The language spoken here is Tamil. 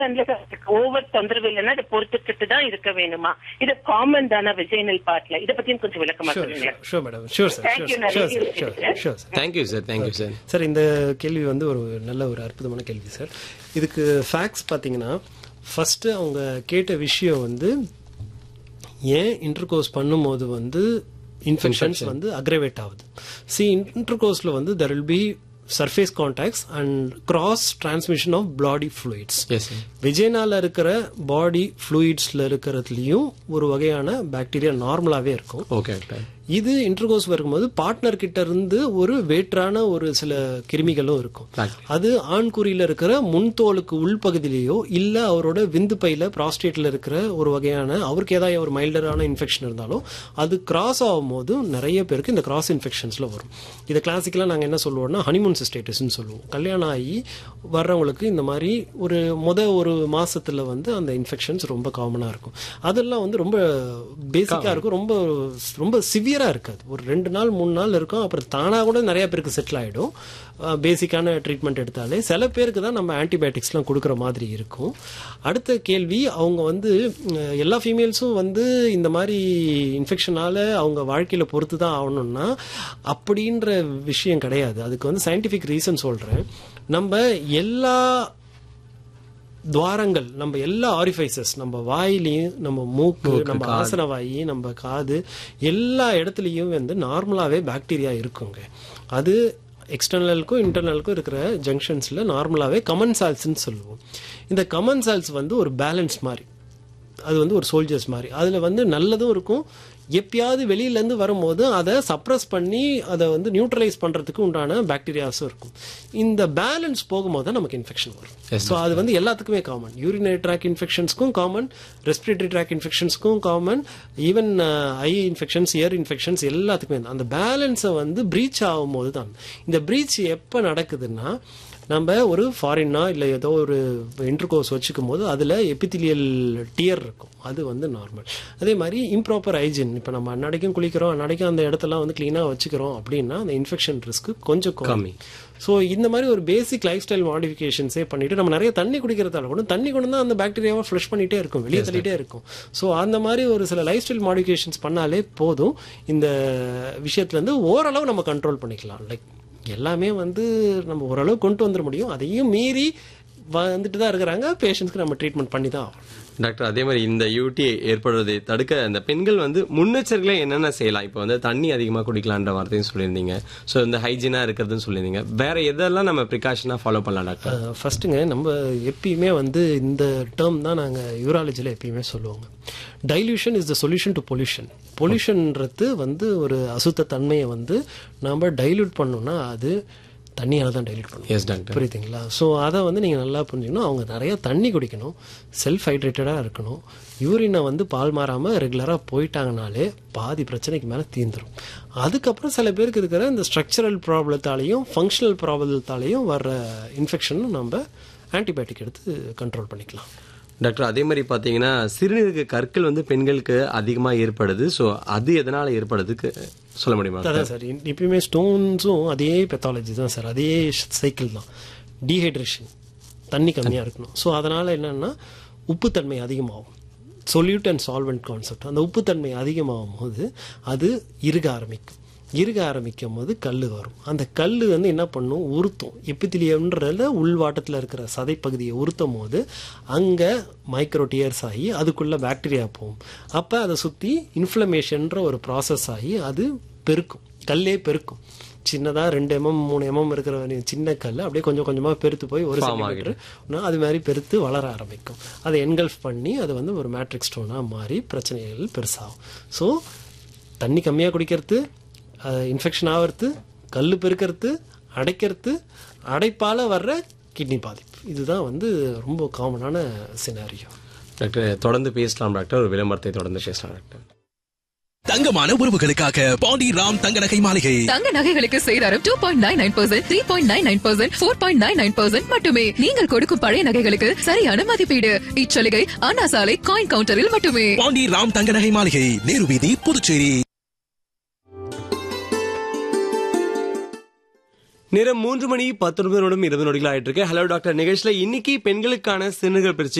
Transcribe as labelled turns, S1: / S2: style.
S1: ஓவர் தொந்தரவு இல்லைன்னா அதை பொறுத்துக்கிட்டு தான் இருக்க வேணுமா? இது காமன் தானே விஜயனல் பார்ட்ல? இதை பத்தியும் கொஞ்சம் விளக்கமா சொல்லுங்க.
S2: Sure madam, sure sir, sure sir.
S3: Thank you sir, thank you sir.
S2: Sir, இந்த கேள்வி வந்து ஒரு நல்ல ஒரு அற்புதமான கேள்வி சார். இதுக்கு ஃபேக்ட்ஸ் பார்த்தீங்கன்னா, ஃபர்ஸ்ட் அவங்க கேட்ட விஷயம் வந்து ஏன் இன்டர்கோர்ஸ் பண்ணும்போது வந்து இன்ஃபெக்ஷன்ஸ் வந்து அக்ரவேட் ஆகுது. இன்டர்கோர்ஸ்ல வந்து there will be surface contacts and cross transmission of body fluids. விஜயனால இருக்கிற பாடி ஃப்ளூயிட்ஸ்ல இருக்கிறதுலயும் ஒரு வகையான பாக்டீரியா நார்மலாவே இருக்கும்.
S3: ஓகே.
S2: இது இன்டர்கோர்ஸ் வரும்போது பார்ட்னர் கிட்ட இருந்து ஒரு வேற்றான ஒரு சில கிருமிகளும் இருக்கும். அது ஆண்குறியில இருக்கிற முன்தோலுக்கு உள்பகுதியிலேயோ இல்ல அவரோட விந்து பையில ப்ராஸ்டேட்ல இருக்கிற ஒரு வகையான அவருக்கு ஏதாவது ஒரு மைல்டரான இன்ஃபெக்ஷன் இருந்தாலும் அது கிராஸ் ஆகும் போது நிறைய பேருக்கு இந்த கிராஸ் இன்ஃபெக்ஷன்ஸ்ல வரும். இதை கிளாசிக்கலா நாங்க என்ன சொல்லுவோம்னா ஹனிமூன் சிஸ்டேட்டிஸ்ன்னு சொல்லுவோம். கல்யாணம் ஆகி வர்றவங்களுக்கு இந்த மாதிரி ஒரு மாசத்துல வந்து அந்த இன்ஃபெக்ஷன்ஸ் ரொம்ப காமனா இருக்கும். அதெல்லாம் வந்து ரொம்ப பேசிக்கா இருக்கும், ரொம்ப ரொம்ப சிவியரா இருக்காது. ஒரு 2 நாள் 3 நாள் இருக்கும், அப்புறம் தானா கூட நிறைய பேருக்கு செட்டில் ஆயிடும். பேசிக்கான ட்ரீட்மெண்ட் எடுத்தாலே சில பேருக்கு தான் நம்ம ஆன்டிபயோட்டிக்ஸ்லாம் கொடுக்குற மாதிரி இருக்கும். அடுத்த கேள்வி, அவங்க வந்து எல்லா ஃபீமேல்ஸும் வந்து இந்த மாதிரி இன்ஃபெக்ஷனால அவங்க வாழ்க்கையில பொறுத்து தான் ஆகணும்னா அப்படின்ற விஷயம் கிடையாது. அதுக்கு வந்து சயின்டிபிக் ரீசன் சொல்றேன். நம்ம எல்லா துவாரங்கள், நம்ம எல்லா ஆரிஃபைசஸ், நம்ம வாயிலையும், நம்ம மூக்கு, நம்ம ஆசன வாயி, நம்ம காது, எல்லா இடத்துலயும் வந்து நார்மலாவே பாக்டீரியா இருக்குங்க. அது எக்ஸ்டர்னலுக்கும் இன்டர்னலுக்கும் இருக்கிற ஜங்ஷன்ஸ்ல நார்மலாவே கமன்சால்ஸ்ன்னு சொல்லுவோம். இந்த கமன்சால்ஸ் வந்து ஒரு பேலன்ஸ் மாதிரி, அது வந்து ஒரு சோல்ஜர்ஸ் மாதிரி. அதுல வந்து நல்லதும் இருக்கும், எப்பயாவது வெளியில இருந்து வரும்போது அதை சப்ரஸ் பண்ணி அதை வந்து நியூட்ரலைஸ் பண்றதுக்கு உண்டான பாக்டீரியாஸும் இருக்கும். இந்த பேலன்ஸ் போகும்போது நமக்கு இன்ஃபெக்ஷன் வரும். ஸோ அது வந்து எல்லாத்துக்குமே common. Urinary tract இன்ஃபெக்ஷன்ஸ்க்கும் common, respiratory track இன்ஃபெக்ஷன்ஸ்க்கும் common, even I infections, year infections எல்லாத்துக்குமே அந்த பேலன்ஸை வந்து பிரீச் ஆகும் போது தான். இந்த பிரீச் எப்போ நடக்குதுன்னா, நம்ம ஒரு ஃபாரின்னா இல்லை ஏதோ ஒரு இன்டர்கோர்ஸ் வச்சுக்கும் போது அதில் எபித்திலியல் டியர் இருக்கும், அது வந்து நார்மல். அதே மாதிரி இம்ப்ராப்பர் ஹைஜீன், இப்போ நம்ம அன்னடைக்கும் குளிக்கிறோம், அன்னடைக்கும் அந்த இடத்தெல்லாம் வந்து கிளீனாக வச்சுக்கிறோம் அப்படின்னா அந்த இன்ஃபெக்ஷன் ரிஸ்க் கொஞ்சம் கம்மி. ஸோ இந்த மாதிரி ஒரு பேசிக் லைஃப் ஸ்டைல் மாடிஃபிகேஷன்ஸே பண்ணிட்டு நம்ம நிறைய தண்ணி குடிக்கிறதால கூட தண்ணி கொண்டு தான் அந்த பாக்டீரியாவை ஃப்ளஷ் பண்ணிட்டே இருக்கும், வெளியே தள்ளிட்டே இருக்கும். ஸோ அந்த மாதிரி ஒரு சில லைஃப் ஸ்டைல் மாடிஃபிகேஷன்ஸ் பண்ணாலே போதும், இந்த விஷயத்துலேருந்து ஓரளவு நம்ம கண்ட்ரோல் பண்ணிக்கலாம். லைக் எல்லாமே வந்து நம்ம ஓரளவு கொண்டு வந்துட முடியும், அதையும் மீறி வந்துட்டு தான் இருக்கிறாங்க. பேஷண்ட்ஸ்க்கு நம்ம ட்ரீட்மெண்ட் பண்ணி தான் ஆகும்.
S3: டாக்டர், அதே மாதிரி இந்த யூடி ஏற்படுவதை தடுக்க அந்த பெண்கள் வந்து முன்னெச்சரிக்கையா என்னென்ன செய்யலாம்? இப்போ வந்து தண்ணி அதிகமாக குடிக்கலான்ற வார்த்தையும் சொல்லியிருந்தீங்க, ஸோ இந்த ஹைஜீனா இருக்கிறதுன்னு சொல்லியிருந்தீங்க. வேற எதெல்லாம் நம்ம ப்ரிகாஷனா ஃபாலோ பண்ணலாம் டாக்டர்?
S2: ஃபர்ஸ்ட்டுங்க, நம்ம எப்பயுமே வந்து இந்த டேர்ம் தான் நாங்கள் யூராலஜியில் எப்பயுமே சொல்லுவோங்க, dilution is the solution to pollution. பொல்யூஷன்றது வந்து ஒரு அசுத்த தன்மையை வந்து நம்ம டைல்யூட் பண்ணோம்னா அது தண்ணியால் தான் டைல்யூட் பண்ணுவோம், புரியுதுங்களா? ஸோ அதை வந்து நீங்கள் நல்லா புரிஞ்சுக்கணும். அவங்க நிறைய தண்ணி குடிக்கணும், செல்ஃப் ஹைட்ரேட்டடாக இருக்கணும், யூரினை வந்து பால் மாறாமல் ரெகுலராக போயிட்டாங்கனாலே பாதி பிரச்சனைக்கு மேலே தீர்ந்துடும். அதுக்கப்புறம் சில பேருக்கு இருக்கிற இந்த ஸ்ட்ரக்சரல் ப்ராப்ளத்தாலையும் ஃபங்க்ஷனல் ப்ராப்ளத்தாலையும் வர்ற இன்ஃபெக்ஷனும் நம்ம ஆன்டிபயோட்டிக் எடுத்து கண்ட்ரோல் பண்ணிக்கலாம்.
S3: டாக்டர், அதே மாதிரி பார்த்தீங்கன்னா சிறுநீரக கற்கள் வந்து பெண்களுக்கு அதிகமாக ஏற்படுது, ஸோ அது எதனால் ஏற்படுறதுக்கு சொல்ல முடியுமா?
S2: அதான் சார், எப்பயுமே ஸ்டோன்ஸும் அதே பெத்தாலஜி தான் சார், அதே சைக்கிள் தான். டீஹைட்ரேஷன், தண்ணி கம்மியாக இருக்கணும். ஸோ அதனால் என்னென்னா உப்புத்தன்மை அதிகமாகும். Solute and solvent concept. அந்த உப்புத்தன்மை அதிகமாகும் போது அது இறுக ஆரம்பிக்கும் போது கல் வரும். அந்த கல் வந்து என்ன பண்ணும், உறுத்தும். எபித்திலியம்ன்றதுல உள்வாட்டத்தில் இருக்கிற சதைப்பகுதியை உறுத்தும் போது அங்கே மைக்ரோ டியர்ஸ் ஆகி அதுக்குள்ள பாக்டீரியா போகும். அப்போ அதை சுற்றி இன்ஃப்ளமேஷன்ற ஒரு ப்ராசஸ் ஆகி அது பெருக்கும், கல்லே பெருக்கும். சின்னதாக 2 mm 3 mm இருக்கிற சின்ன கல் அப்படியே கொஞ்சம் கொஞ்சமாக பெருத்து போய் 1 சென்டிமீட்டர் அது மாதிரி பெருத்து வளர ஆரம்பிக்கும். அதை என்கல்ஃப் பண்ணி அது வந்து ஒரு மேட்ரிக் ஸ்டோனாக மாறி பிரச்சனைகள் பெருசாகும். ஸோ தண்ணி கம்மியாக குடிக்கிறது, இன்ஃபெக்ஷன் ஆகிறது, கல் பெருக்கிறது, அடைக்கிறது, அடைப்பால் வர்ற கிட்னி பாதிப்பு, இதுதான் வந்து ரொம்ப காமனான சினாரியோ.
S3: டாக்டர், தொடர்ந்து பேசலாம் டாக்டர், ஒரு விளம்பரத்தை தொடர்ந்து பேசலாம் டாக்டர்.
S4: தங்கமான உறவுகளுக்காக பாண்டி ராம் தங்க நகை மாளிகை.
S5: தங்க நகைகளுக்கு சேதாரம் 2.99%, 3.99%, 4.99% மட்டுமே. நீங்கள் கொடுக்கும் பழைய நகைகளுக்கு சரியான மதிப்பீடு. இச்சலுகை அண்ணா சாலை காயின் கவுண்டரில் மட்டுமே.
S4: பாண்டி ராம் தங்க நகை மாளிகை, நேரு வீதி, புதுச்சேரி.
S3: நேரம் 3 மணி 19 நிமிடம் 20 நொடிகள் ஆயிட்டு இருக்கு. ஹலோ டாக்டர் நிகழ்ச்சியில இன்னைக்கு பெண்களுக்கான சிறுநீரக பிரச்சனை